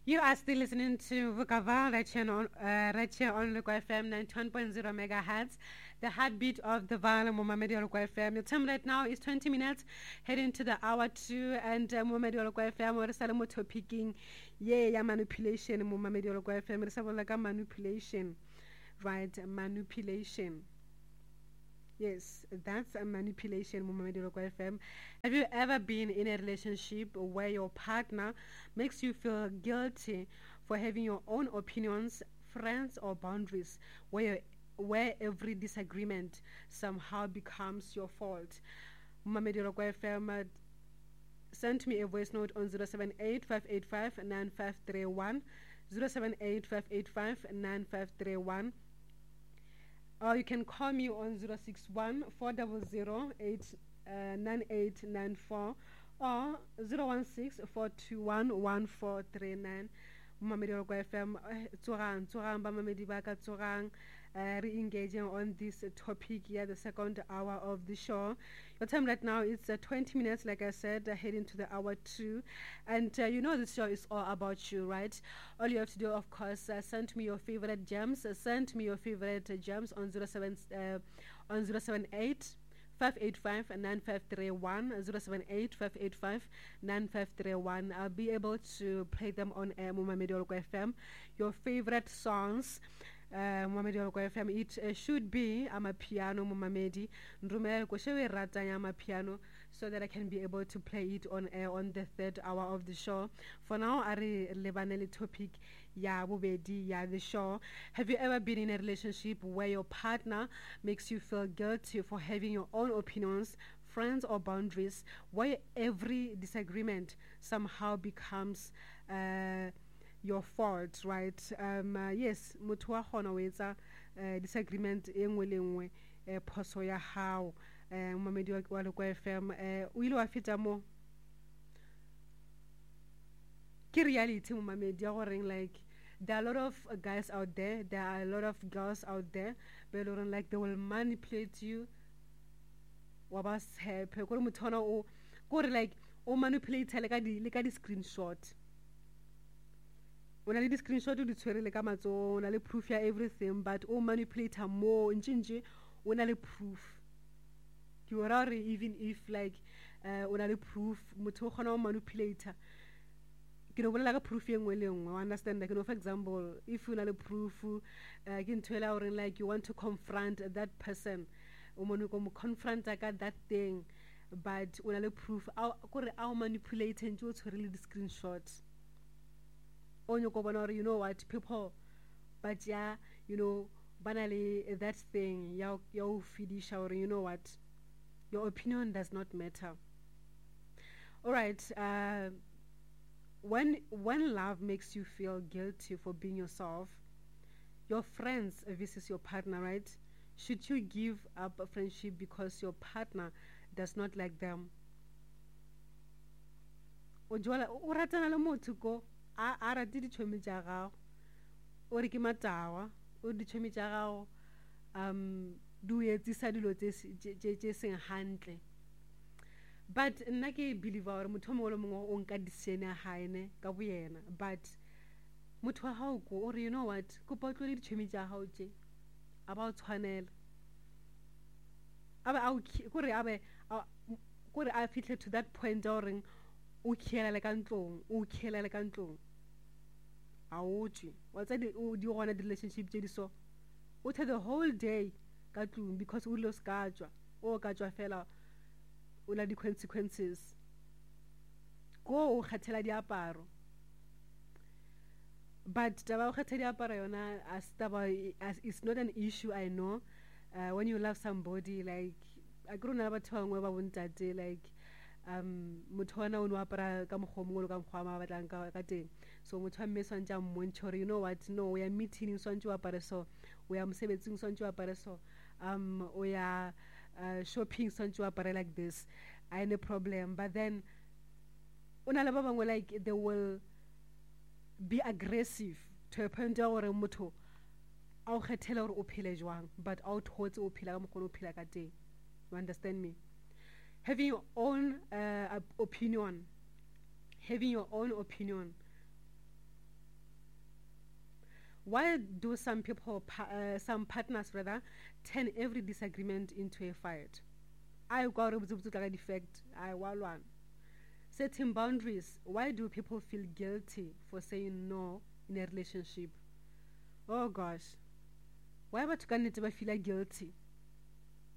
You are still listening to Vukaval right here on Local FM 91.0 megahertz, the heartbeat of the Val Mumamedi Local FM. The time right now is 20 minutes, heading to the hour 2, and Mumamedi Local FM, we're starting topicing, ya manipulation, Mumamedi Local FM, we're starting like a manipulation, right? Manipulation. Yes, that's a manipulation, Mumamedi Local FM. Have you ever been in a relationship where your partner makes you feel guilty for having your own opinions, friends, or boundaries, where every disagreement somehow becomes your fault? Mumamedi Local FM, send me a voice note on 078-585-9531, 078-585-9531. Or you can call me on 061-400-9894 or 016-421-1439. Mumamedi Local FM, tsogang ba mamedi ba ka tsogang, re-engaging on this topic here, the second hour of the show. Your time right now is 20 minutes, like I said, heading to the hour 2. And this show is all about you, right? All you have to do, of course, send me your favorite gems. Send me your favorite gems on 078 585-9531, 078-585-9531. I'll be able to play them on Mumamedi Local FM. Your favorite songs, Mumamedi Local FM. It should be piano, Mumamedi. Ndrumela koshewe rata piano, so that I can be able to play it on air on the third hour of the show. For now, I lebanele topic ya bobedi ya the show. Have you ever been in a relationship where your partner makes you feel guilty for having your own opinions, friends, or boundaries, where every disagreement somehow becomes your fault, right? Yes, motho wa gona o etsa disagreement e nngwe le nngwe phoso ya hao. Mumamedi wa Local FM, o ile wa feta mo ke reality, Mumamedi, ya gore like there are a lot of guys out there, there are a lot of girls out there, but like they will manipulate you. Wa ba tshepe gore motho ona o gore like o manipulate le ka di screenshot. Una le di-screenshot o di tshwerele ka matsogo, o na le proof ya everything, but o manipulator mo ntšintši o na le proof. Ke ora gore even if like o na le proof, motho o kgona o manipulator. Ke no bolela ka proof e nngwe le nngwe, o understand? Like, for example, if o na le proof, ke ntho e la gore like you want to confront that person, o mo confronta ka that thing, but o na le proof, kore a o manipulate ntse o tshwere le di-screenshots. You know what, people, but yeah, banally that thing, you finish, or you know what, your opinion does not matter. All right, when love makes you feel guilty for being yourself, your friends versus your partner, right? Should you give up a friendship because your partner does not like them? O ratana le motho ko a rate ditšhomi tša gago, o re ke matawa, o ditšhomi tša gago di o etsisa dilo tše seng hantle. But nna ke believer gore motho mongwe le mongwe o nka decision ya gaene ka bo yena, but motho wa gago ko o re you know what, kopa o tlole ditšhomi tša gago tše, a ba o tshwanela, kore a fitlhe to that point ya goreng o khielele ka ntlong, a o tšwe wa tsa di gona di-relationship tše di so o the the whole day ka tlong because o ile o ska tšwa, o ka tšwa fela o la di-consequences. Ko o kgathela diaparo, but taba o kgetha diaparo yona it's not an issue. I know when you love somebody, like a kry na batho bangwe ba bontate, like motho wana o no apara ka mokgwa mongwe le ka mokgwa ma batlang ka teng, so motho wa mme swantse a mmontšha gore you know what, no, we are meeting swantse o apare so, we are mosebetsing swantse o apare so, o ya shopping swantse o apare like this, I no problem. But then o na le ba bangwe like they will be aggressive to a point ya gore motho a o kgethela gore o phele jwang, but a o thotse o phela ka mokgwa o phela ka teng. You understand me? Having your own opinion Why do some people, some partners rather, turn every disagreement into a fight? I got a defect. I one. Setting boundaries. Why do people feel guilty for saying no in a relationship? Oh gosh. Why would you feel guilty?